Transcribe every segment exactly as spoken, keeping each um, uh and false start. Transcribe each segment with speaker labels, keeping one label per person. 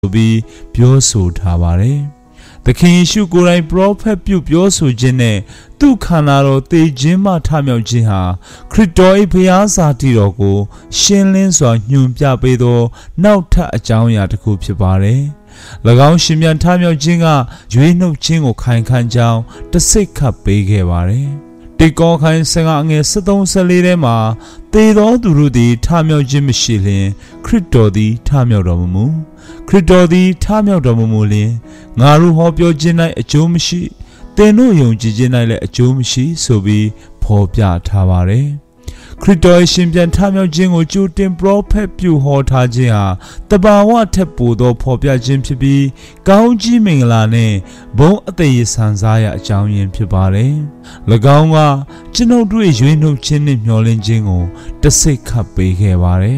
Speaker 1: ပြီးပြောဆိုထားပါတယ်။သခင်ယေရှုကိုယ်တိုင်ပရောဖက်ပြုပြောဆိုခြင်းနဲ့သူ့ခန္ဓာတော်သေခြင်းမှထမြောက်ခြင်းဟာခရစ်တော်၏ဘုရားစာတည်တော်ကိုရှင်းလင်းစွာညွှန်ပြပေးသောနောက်ထပ်အကြောင်းအရာတစ်ခုဖြစ်ပါတယ်။၎င်းရှင်ပြန်ထမြောက်ခြင်းကရွေးနှုတ်ခြင်းကိုခိုင်ခံကြောင်းတစိတ်ခတ်ပေးခဲ့ပါတယ်။တေကောခိုင်ဆင်ကအငယ်73 74ထဲမှာသေသောသူတို့သည်ထမြောက်ခြင်းမရှိလျင်ခရစ်တော်သည်ထမြောက်တော်မမူခရစ်တော်သည်ထမြောက်တော်မမူလျင်ငါတို့ဟောပြောခြင်း၌အကျိုးမရှိသင်တို့ယုံကြည်ခြင်း၌လည်းအကျိုးမရှိဆိုပြီးဖော်ပြထားပါတယ်ခရစ်တော်ရှင်ပြန်ထမြောက်ခြင်းကိုကြိုတင်ပရောဖက်ပြုဟောထားခြင်းဟာတဘာဝထက်ပိုသောဖော်ပြခြင်းဖြစ်ပြီးကောင်းကြီးမင်္ဂလာနဲ့ဘုန်းအသက်ရဆန်စားရအကြောင်းရင်းဖြစ်ပါတယ်၎င်းကကျွန်ုပ်တို့ရွေးနှုတ်ခြင်းနဲ့မျှော်လင့်ခြင်းကိုတစိတ်ခတ်ပေးခဲ့ပါတယ်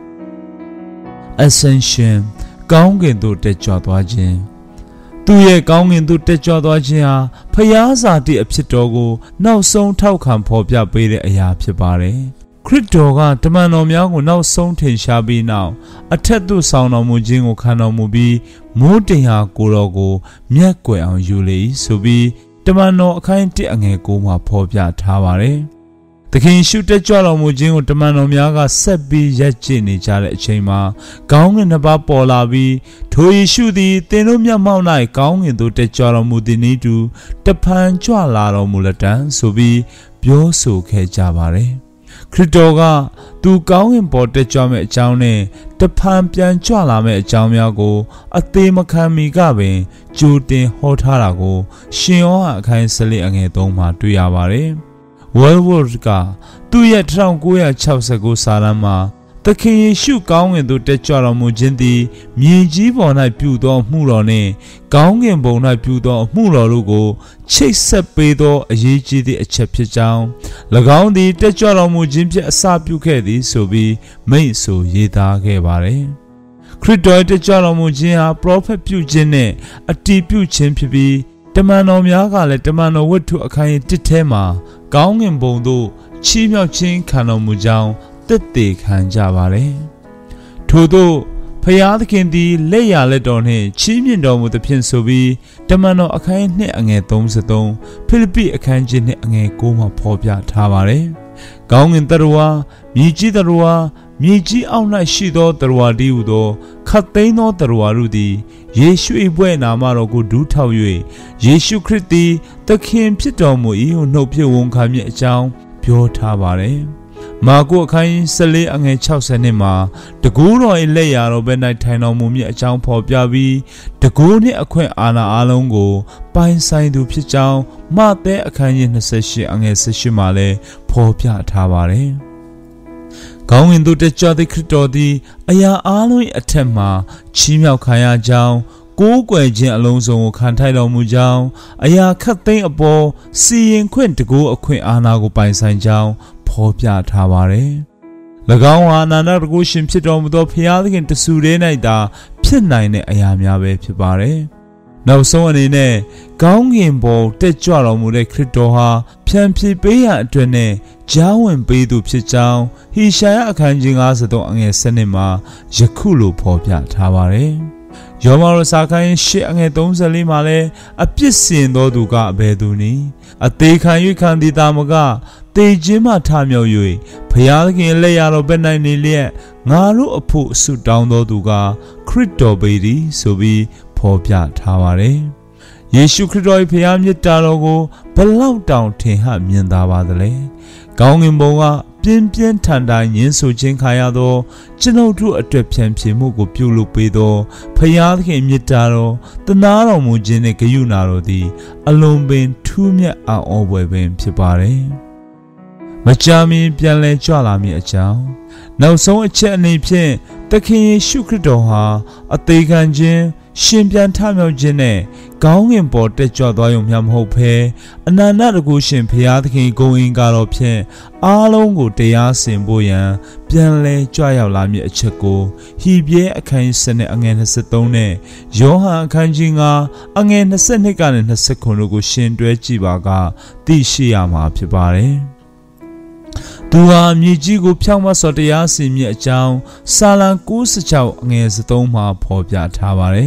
Speaker 1: Ascension ကောင်းကင်သို့တက်ကြွသွားခြင်းသူရဲ့ကောင်းကင်သို့တက်ကြွသွားခြင်းဟာဖျားစာတိအဖြစ်တော်ကိုနောက်ဆုံးထောက်ခံဖော်ပြပေးတဲ့အရာဖြစ်ပါတယ်ခရစ်တော်ကတမန်တော်များကိုနောက်ဆုံးထင်ရှားပြီးနောက်အထက်သို့ဆောင်တော်မူခြင်းကိုခံတော်မူပြီးမိုးတင်ဟာကိုတော်ကိုမြတ်ကွယ်အောင်ယူလေဆိုပြီးတမန်တော်အခန်းတစ်အငယ်ကိုမှာဖော်ပြထားပါတယ်သခင်ရှုတက်ကြွတော်မူခြင်းကိုတမန်တော်များကဆက်ပြီးရပ်ကျင့်နေကြတဲ့အချိန်မှာကောင်းကင်နှစ်ပါးပေါ်လာပြီးထိုယေရှုသည်သင်တို့မျက်မှောက်၌ကောင်းကင်သို့တက်ကြွတော်မူသည်နည်းတူတဖန်ကြွလာတော်မူလက်တံဆိုပြီးပြောဆိုခဲ့ကြပါတယ်ခရစ်တော်ကသူကောင်းကင်ပေါ်တက်ကြွမဲ့အကြောင်းနဲ့တဖန်ပြန်ကြွလာမဲ့အကြောင်းများကိုအသေးမခံမီကပင်ကြိုတင်ဟောထားတာကိုရှင်ယောဟန်အခန်း၁၄အငယ်၃မှာတွေ့ရပါတယ်World ကသူ့ရဲ့၁၉၆၉စာတမ်းမှာသခင်ယေရှုကောင်းကင်သို့တက်ကြွတော်မူခြင်းသည်မြေကြီးပေါ်၌ပြုသောမှုတော်နှင့်ကောင်းကင်ဘုံ၌ပြုသောမှုတော်တို့ကိုချိတ်ဆက်ပေးသောအရေးကြီးသည့်အချက်ဖြစ်ကြောင်း၎င်းသည်တက်ကြွတော်မူခြင်းဖြင့်အစပြုခဲ့သည်ဆိုပြီးမိန့်ဆိုရေးသားခဲ့ပါတယ်ခရစ်တော်တက်ကြွတော်မူခြင်းဟာပရောဖက်ပြုခြင်းနဲ့အတည်ပြုခြင်းဖြစ်ပြီးတမန်တော်များကလည်းတမန်တော်ဝတ္ထုအခန်းတစ်ထဲမှာကောင်းကင်ဘုံသို့ချီးမြှောက်ခြင်းခံတော်မူကြောင်းသက်သေခံကြပါတယ်။ထို့သောဖျားသခင်သည်လက်ရလက်တော်နှင့်ချီးမြှင့်တော်မူသဖြင့်ဆိုပြီးတမန်တော်အခန်းနှစ်အငယ်၃၃ဖိလိပ္ပိအခန်းကြီးနှစ်အငယ်၉မှာဖော်ပြထားပါတယ်။ကောင်းကင်တရဝါမြေကြီးတရဝါမြေကြီးအောက်၌ရှိသောတရဝါတည်းဟူသောခတ်သိမ်းသောတရဝါတို့သည်ယေရှု၏ဘွဲ့နာမတော်ကိုဒူးထောက်၍ယေရှုခရစ်သည်သခင်ဖြစ်တော်မူ၏ဟုနှုတ်ဖြစ်ဝန်ခံမည်အကြောင်းပြောထားပါတယ်။မာကုအခန်း၁၄အငယ်၆၀နှစ်မှာတကူတော်၏လက်ရာတော်ဘက်၌ထိုင်တော်မူမည်အကြောင်းဖော်ပြပြီးတကူနှင့်အခွင့်အာဏာအလုံးကိုပိုင်ဆိုင်သူဖြစ်ကြောင်းမဿဲအခန်းကြီး၂၈အငယ်၁၈မှာလည်းဖော်ပြထားပါတယ်။ကောင်းကင်သို့တက်ကြွသည့်ခရစ်တော်သည်အရာအားလုံး၏အထက်မှချီးမြှောက်ခံရကြောင်းကိုးကွယ်ခြင်းအလုံးစုံကိုခံထိုက်တော်မူကြောင်းအရာခတ်သိမ်းအပေါ်စီရင်ခွင့်တကူအခွင့်အာဏာကိုပိုင်ဆိုင်ကြောင်းဖော်ပြထားပါတယ်။၎င်းဟာအနန္တတကုရှင်ဖြစ်တော်မူသောဖျားသခင်တဆူတည်း၌သာဖြစ်နိုင်တဲ့အရာများပဲဖြစ်ပါတယ်။နောက်ဆုံးအနေနဲ့ကောင်းကင်ပေါ်တက်ကြွတော်မူတဲ့ခရစ်တော်ဟာဖြန်ဖြေပေးရန်အတွက်နဲ့ကြားဝင်ပေးသူဖြစ်ကြောင်းဟေရှာယအခန်းကြီး၅၃အငယ်၁၂မှာယခုလိုဖော်ပြထားပါတယ်။ယောမရစာခန်း၈အငယ်၃၄မှာလည်းအပြစ်စင်သောသူကအဘယ်သူနည်းအသေးခံ၍ခံသည်တာမကတေခြင်းမှထမြောက်၍ဘုရားသခင်လက်ရတော်ဘက်၌နေလျက်ငါတို့အဖို့ဆုတောင်းသောသူကခရစ်တော်ပေသည်ဆိုပြီးဖော်ပြထားပါတယ်။ယေရှုခရစ်တော်၏ဘုရားမြတ်တာတော်ကိုဘလောက်တောင်ထင်ဟမြင်သာပါသလဲ။ကောင်းကင်ဘုံကပြင်းပြင်းထန်ထန်ညှင်းဆိုခြင်းခံရသောကျွန်ုပ်တို့အတွက်ဖြန့်ဖြေမှုကိုပြုလုပ်ပေးသောဘုရားသခင်မြတ်တာတော်တနာတော်မူခြင်းနှင့်ဂရုဏာတော်သည်အလွန်ပင်ထူးမြတ်အံ့ဩဖွယ်ပင်ဖြစ်ပါတယ်။မကြာမီပြန်လည်ကြွလာမည်အကြောင်းနောက်ဆုံးအချက်အနေဖြင့်သခင်ယေရှုခရစ်တော်ဟာအသေးခံခြင်းရှင်ပြန်ထမြောက်ခြင်းနဲ့ကောင်းကင်ပေါ်တက်ကြွသွားရုံမျှမဟုတ်ဘဲအနန္တတကုရှင်ဘုရားသခင်ဂုဏ်အင်္ဂါတော်ဖြင့်အားလုံးကိုတရားစင်ဖို့ရန်ပြန်လည်ကြွရောက်လာမည်အချက်ကိုဟေဘရဲအခန်း၁၀အငယ်၂၃နဲ့ယောဟန်အခန်းကြီး၅အငယ်၂၂ကနေ၂၉တို့ကိုရှင်တွဲကြည့်ပါကသိရှိရမှာဖြစ်ပါတယ်။သူဟာမြေကြီးကိုဖြောင့်မတ်စွာတရားစီရင်အကြောင်းစာလံ၉၆အငယ်၁၃မှာဖော်ပြထားပါတယ်